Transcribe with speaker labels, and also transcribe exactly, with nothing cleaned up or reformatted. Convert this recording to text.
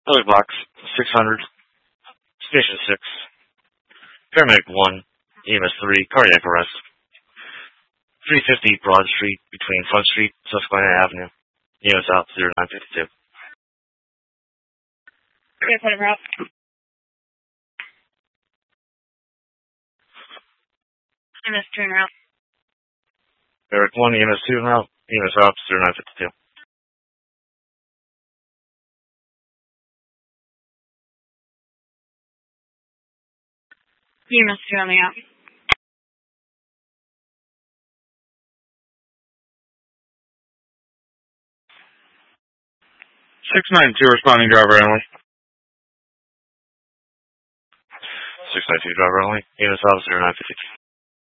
Speaker 1: Early box, six hundred, Station six, Paramedic one, E M S three, cardiac arrest. three fifty Broad Street, between Front Street, Susquehanna Avenue. E M S out, zero nine fifty-two.
Speaker 2: Okay, put him out. E M S two en route.
Speaker 1: Paramedic one, E M S two en route. E M S out, zero nine fifty-two.
Speaker 2: E M S two on the out.
Speaker 3: six nine two responding driver only.
Speaker 1: six nine two driver only. E M S out, zero nine fifty-two.